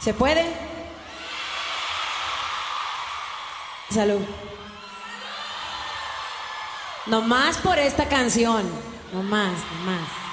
¿Se puede? Salud. Nomás por esta canción. Nomás.